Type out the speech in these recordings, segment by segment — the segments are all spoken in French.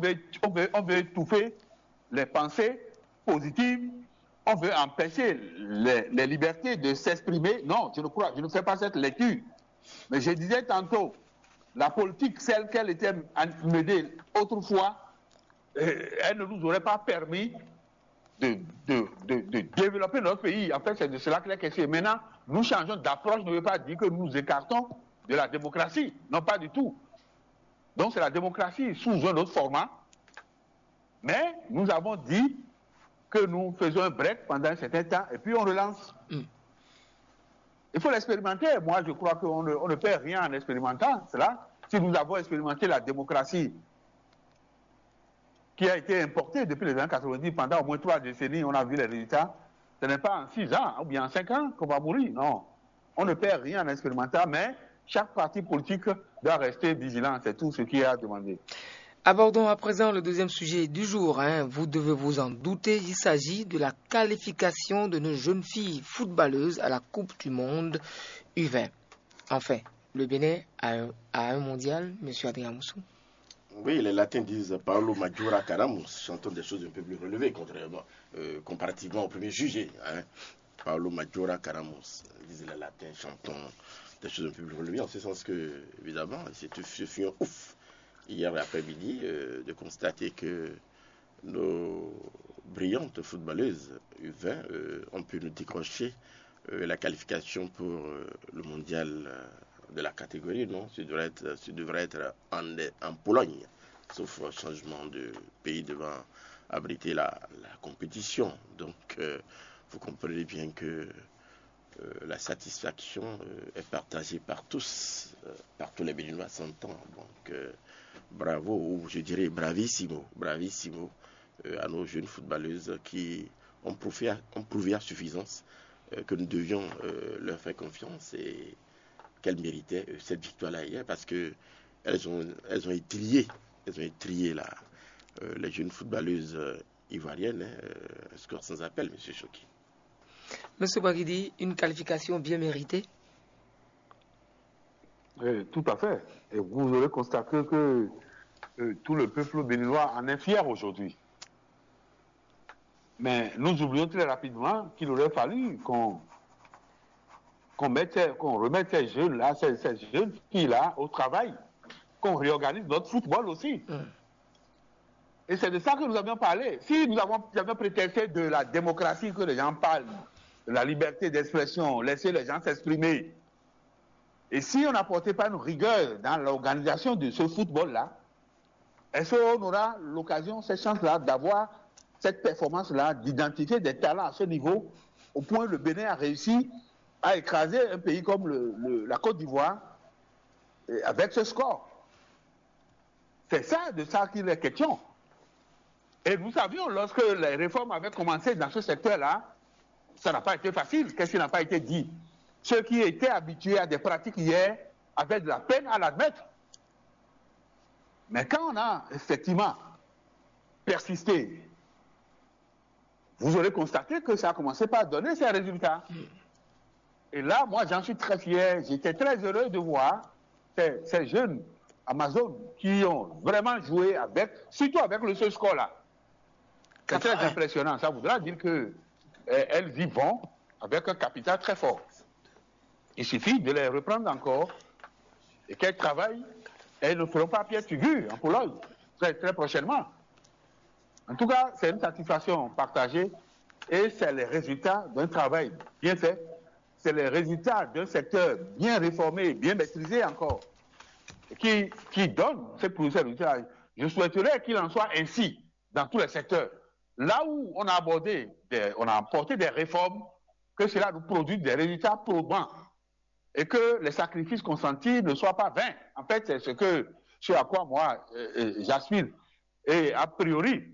on veut étouffer les pensées positives, on veut empêcher les libertés de s'exprimer. Non, je ne fais pas cette lecture. Mais je disais tantôt, la politique, celle qu'elle était menée autrefois, elle ne nous aurait pas permis de développer notre pays. En fait, c'est de cela que la question est. Maintenant, nous changeons d'approche, ne veut pas dire que nous nous écartons de la démocratie. Non, pas du tout. Donc, c'est la démocratie sous un autre format. Mais nous avons dit que nous faisons un break pendant un certain temps et puis on relance. Il faut l'expérimenter. Moi, je crois qu'on ne perd rien en expérimentant cela. Si nous avons expérimenté la démocratie qui a été importée depuis les années 90, pendant au moins 3 décennies, on a vu les résultats. Ce n'est pas en 6 ans ou bien en 5 ans qu'on va mourir. Non. On ne perd rien en expérimentant, mais chaque parti politique doit rester vigilant. C'est tout ce qui est à demander. Abordons à présent le deuxième sujet du jour. Vous devez vous en douter, il s'agit de la qualification de nos jeunes filles footballeuses à la Coupe du Monde U20. Enfin, le Bénin a un mondial, M. Adrien Moussou. Oui, les latins disent Paolo Maggiora Caramus, chantons des choses un peu plus relevées, comparativement au premier jugé. Paolo Maggiora Caramus, disent les latins, chantons des choses un peu plus relevées, en ce sens que, évidemment, ce fut un ouf. Hier après-midi, de constater que nos brillantes footballeuses U20 ont pu nous décrocher la qualification pour le mondial de la catégorie. Non, ce devrait être en Pologne, sauf changement de pays devant abriter la compétition. Donc, vous comprenez bien que la satisfaction est partagée par tous les Béninois s'entend. Donc, bravo, ou je dirais bravissimo à nos jeunes footballeuses qui ont prouvé à suffisance que nous devions leur faire confiance et qu'elles méritaient cette victoire-là hier parce que elles ont étrié les jeunes footballeuses ivoiriennes, score sans appel, M. Choki. Monsieur Baguidi, une qualification bien méritée? Tout à fait. Et vous aurez constaté que tout le peuple béninois en est fier aujourd'hui. Mais nous oublions très rapidement qu'il aurait fallu qu'on remette ces jeunes-là, ces jeunes filles-là au travail, qu'on réorganise notre football aussi. Et c'est de ça que nous avions parlé. Si nous avions prétexté de la démocratie que les gens parlent, de la liberté d'expression, laisser les gens s'exprimer, et si on n'apportait pas une rigueur dans l'organisation de ce football-là, est-ce qu'on aura l'occasion, cette chance-là, d'avoir cette performance-là, d'identifier des talents à ce niveau, au point où le Bénin a réussi à écraser un pays comme la Côte d'Ivoire avec ce score. C'est ça, de ça qu'il est question. Et nous savions, lorsque les réformes avaient commencé dans ce secteur-là, ça n'a pas été facile. Qu'est-ce qui n'a pas été dit? Ceux qui étaient habitués à des pratiques hier avaient de la peine à l'admettre. Mais quand on a effectivement persisté, vous aurez constaté que ça a commencé par donner ses résultats. Et là, moi, j'en suis très fier. J'étais très heureux de voir ces jeunes Amazon qui ont vraiment joué surtout avec le seul score-là. C'est très impressionnant. Ça voudra dire qu'elles y vont avec un capital très fort. Il suffit de les reprendre encore et qu'elles travaillent. Elles ne feront pas pièce figure en Pologne très, très prochainement. En tout cas, c'est une satisfaction partagée et c'est les résultats d'un travail bien fait. C'est les résultats d'un secteur bien réformé, bien maîtrisé encore, qui donne ces résultats. Je souhaiterais qu'il en soit ainsi dans tous les secteurs. Là où on a apporté des réformes, que cela nous produise des résultats probants et que les sacrifices consentis ne soient pas vains. En fait, c'est ce à quoi moi j'aspire. Et a priori,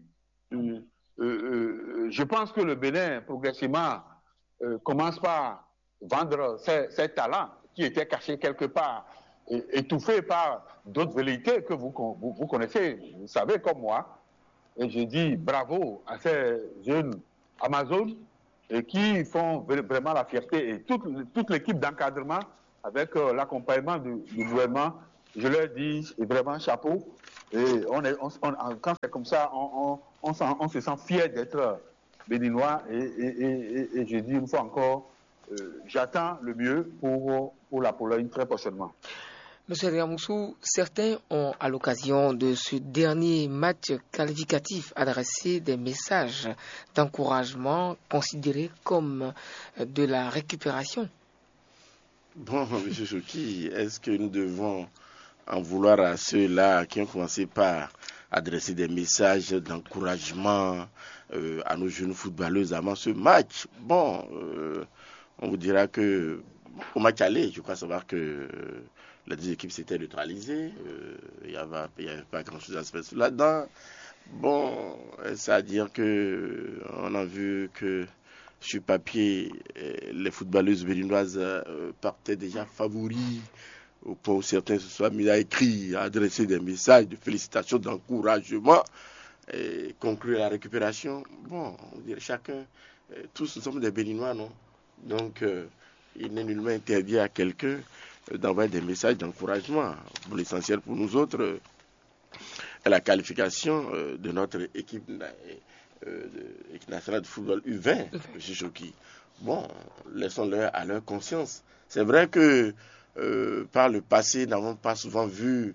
je pense que le Bénin, progressivement, commence par vendre ses talents qui étaient cachés quelque part, étouffés par d'autres velléités que vous connaissez, vous savez comme moi. Et je dis bravo à ces jeunes Amazones qui font vraiment la fierté et toute l'équipe d'encadrement avec l'accompagnement du gouvernement je leur dis vraiment chapeau. Et quand c'est comme ça, on se sent fier d'être béninois. Et je dis une fois encore, j'attends le mieux pour la Pologne très prochainement. Monsieur Ramoussou, certains ont, à l'occasion de ce dernier match qualificatif, adressé des messages d'encouragement considérés comme de la récupération. Bon, M. Chouki, est-ce que nous devons en vouloir à ceux-là qui ont commencé par adresser des messages d'encouragement à nos jeunes footballeuses avant ce match? Bon, on vous dira que au match aller, je crois savoir que les deux équipes s'étaient neutralisées. Il n'y avait pas grand-chose à se faire là-dedans. Bon, c'est-à-dire que on a vu que sur papier, les footballeuses béninoises partaient déjà favoris, au point où certains se sont mis à écrire, à adresser des messages de félicitations, d'encouragement, et conclure la récupération. Bon, on dirait chacun, tous nous sommes des Béninois, non? Donc, il n'est nullement interdit à quelqu'un d'envoyer des messages d'encouragement. Pour l'essentiel, pour nous autres, la qualification de notre équipe nationale de football U20, M. Chouki. Bon, laissons-leur à leur conscience. C'est vrai que par le passé, nous n'avons pas souvent vu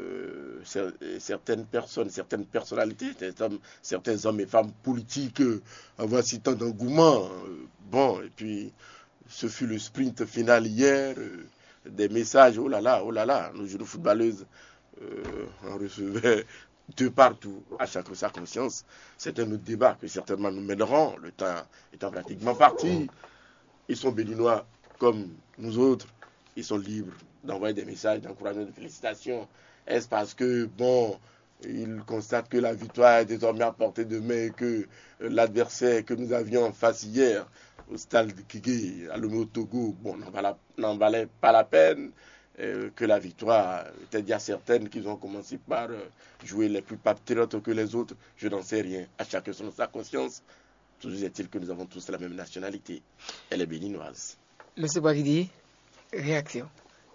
certaines personnes, certaines personnalités, certains hommes et femmes politiques avoir si tant d'engouement. Bon, et puis ce fut le sprint final hier, des messages, oh là là, nos jeunes footballeuses en recevaient de partout, à chacun sa conscience. C'est un autre débat que certainement nous mènerons, le temps étant pratiquement parti. Ils sont béninois comme nous autres, ils sont libres d'envoyer des messages d'encouragement, de félicitations. Est-ce parce que, bon, ils constatent que la victoire est désormais à portée de main et que l'adversaire que nous avions en face hier, au stade de Kigé, à Lomé au Togo, bon, n'en valait pas la peine, que la victoire était déjà certaine, qu'ils ont commencé par jouer les plus patriotes que les autres. Je n'en sais rien. À chacun selon sa conscience. Toujours est-il que nous avons tous la même nationalité. Elle est béninoise. Monsieur Baridi, réaction.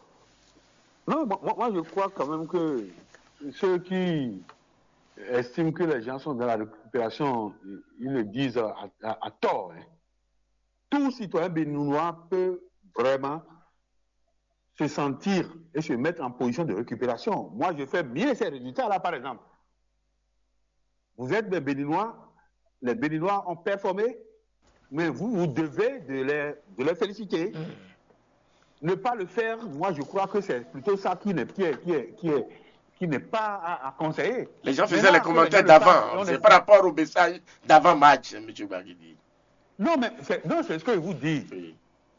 Non, moi je crois quand même que ceux qui estiment que les gens sont dans la récupération, ils le disent à tort. Hein. Tout citoyen béninois peut vraiment se sentir et se mettre en position de récupération. Moi, je fais bien ces résultats-là, par exemple. Vous êtes des Béninois, les Béninois ont performé, mais vous devez de les féliciter. Ne pas le faire, moi, je crois que c'est plutôt ça qui n'est pas à conseiller. Les gens faisaient les commentaires d'avant. C'est par rapport au message d'avant-match, M. Bagidi. Non, mais c'est ce que je vous dis. Oui.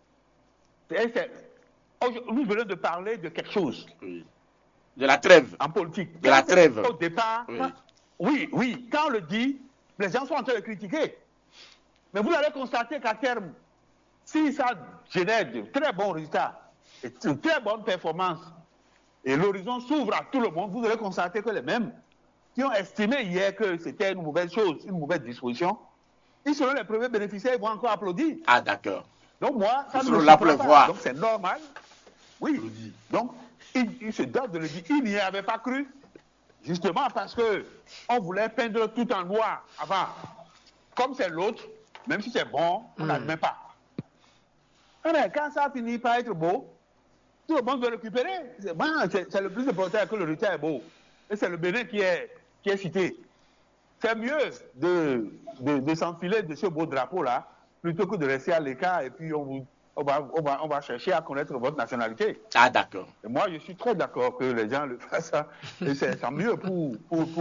Nous venons de parler de quelque chose. Oui. De la trêve. En politique. De la trêve. Au départ, oui. Quand on le dit, les gens sont en train de critiquer. Mais vous allez constater qu'à terme, si ça génère de très bons résultats et de très bonnes performances, et l'horizon s'ouvre à tout le monde, vous allez constater que les mêmes qui ont estimé hier que c'était une mauvaise chose, une mauvaise disposition, ils seront les premiers bénéficiaires, ils vont encore applaudir. Ah, d'accord. Donc moi, ça ne me surprend pas. Donc c'est normal. Oui. Donc, il se doit de le dire. Il n'y avait pas cru. Justement parce qu'on voulait peindre tout en noir avant. Comme c'est l'autre, même si c'est bon, on n'admet pas. Mais quand ça finit par être beau, tout le monde veut récupérer. C'est le plus important que le résultat est beau. Et c'est le Bénin qui est cité. C'est mieux de s'enfiler de ce beau drapeau-là plutôt que de rester à l'écart et puis on va chercher à connaître votre nationalité. Ah, d'accord. Et moi, je suis très d'accord que les gens le fassent. Et c'est mieux pour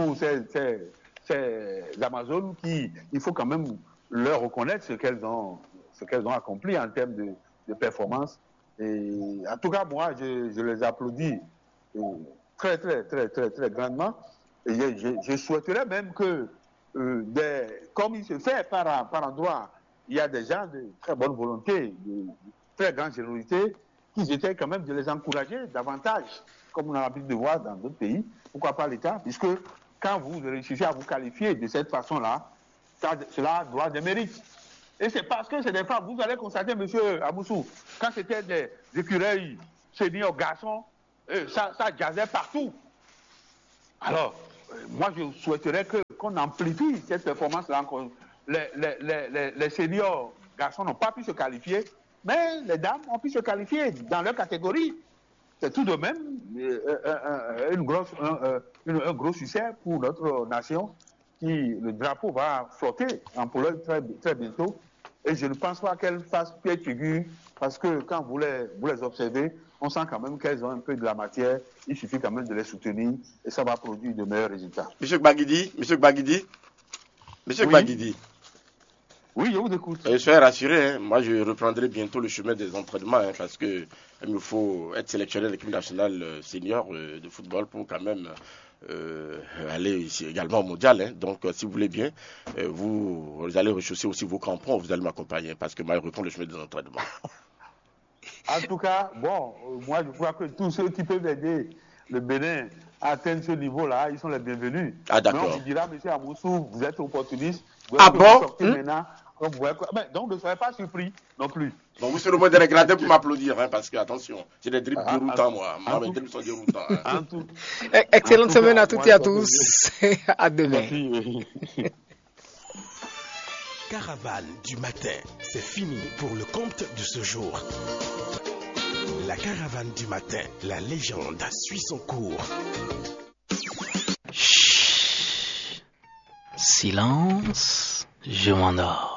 ces Amazones il faut quand même leur reconnaître ce qu'elles ont accompli en termes de performance. Et en tout cas, moi, je les applaudis très, très, très, très, très grandement. Et je souhaiterais même que, comme il se fait par endroit, il y a des gens de très bonne volonté, de très grande générosité, qui essaient quand même de les encourager davantage, comme on a l'habitude de voir dans d'autres pays. Pourquoi pas l'État? Puisque quand vous réussissez à vous qualifier de cette façon-là, cela doit des mérites. Et c'est parce que c'est des femmes. Vous allez constater, M. Amoussou, quand c'était des écureuils seniors garçons, ça jazzait partout. Alors, moi, je souhaiterais qu'on amplifie cette performance-là. Les seniors garçons n'ont pas pu se qualifier, mais les dames ont pu se qualifier dans leur catégorie. C'est tout de même un gros succès pour notre nation. Le drapeau va flotter en Pologne très, très bientôt. Et je ne pense pas qu'elles fassent pied de figure, parce que quand vous les observez, on sent quand même qu'elles ont un peu de la matière. Il suffit quand même de les soutenir et ça va produire de meilleurs résultats. Monsieur Gbagidi. Oui, je vous écoute. Soyez rassurés, hein. Moi je reprendrai bientôt le chemin des entraînements, hein, parce que il me faut être sélectionné à l'équipe nationale senior de football pour quand même aller ici également au mondial. Hein. Donc si vous voulez bien, vous allez rechausser aussi vos crampons, vous allez m'accompagner, parce que moi je reprends le chemin des entraînements. En tout cas, bon, moi je crois que tous ceux qui peuvent aider le Bénin à atteindre ce niveau-là, ils sont les bienvenus. Ah d'accord. Mais on dira, monsieur Amoussou, vous êtes opportuniste. Ah bon? Maintenant, donc ne soyez pas surpris non plus. Donc vous serez au moins de regarder pour m'applaudir, hein, parce que attention, j'ai des dribbles déroutants moi. Mes dribbles sont déroutants. Hein. Excellente semaine à toutes et à tous. À demain. Caravane du matin, c'est fini pour le compte de ce jour. La caravane du matin, la légende suit son cours. Chut. Silence, je m'endors.